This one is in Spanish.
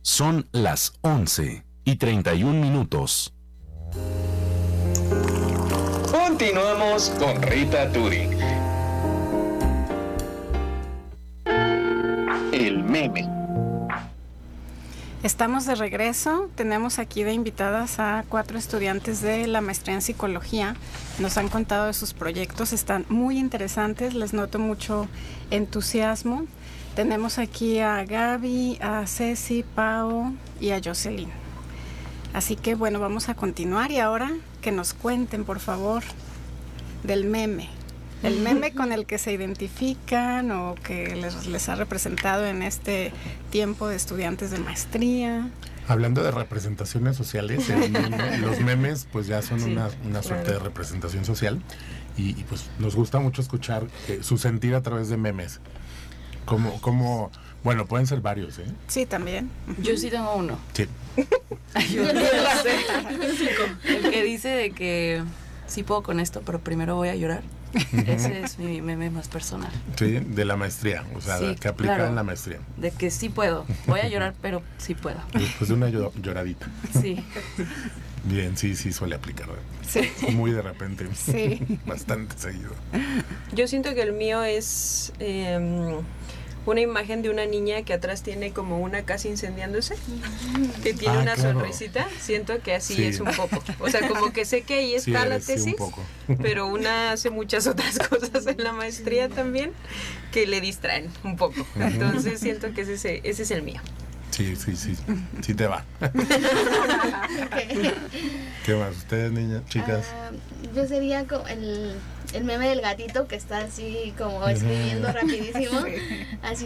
Son las 11:31. Continuamos con Rita Turing. El meme. Estamos de regreso. Tenemos aquí de invitadas a 4 estudiantes de la maestría en psicología. Nos han contado de sus proyectos. Están muy interesantes. Les noto mucho entusiasmo. Tenemos aquí a Gaby, a Ceci, Pau y a Jocelyn. Así que bueno, vamos a continuar y ahora que nos cuenten, por favor, del meme. El meme con el que se identifican o que les ha representado en este tiempo de estudiantes de maestría. Hablando de representaciones sociales, los memes pues ya son una suerte de representación social y pues nos gusta mucho escuchar su sentir a través de memes. Como bueno, pueden ser varios, ¿eh? Sí, también. Yo sí tengo uno. Sí. Yo no sé. El que dice de que sí puedo con esto, pero primero voy a llorar. Ese es mi meme más personal. Sí, de la maestría, o sea, Sí, que aplica claro, en la maestría. de que sí puedo. Voy a llorar, pero sí puedo. Después de una lloradita. Sí. Bien, sí suele aplicar. Sí. Muy de repente. Sí. Bastante seguido. Yo siento que el mío es una imagen de una niña que atrás tiene como una casa incendiándose, que tiene una claro. sonrisita. Siento que así Sí. es un poco. O sea, como que sé que ahí está la eres, sí, un tesis, poco. pero una hace muchas otras cosas en la maestría también que le distraen un poco. Entonces siento que ese es el mío. Sí te va. ¿Qué más? ¿Ustedes, niñas, chicas? Yo sería como el meme del gatito que está así como escribiendo rapidísimo, así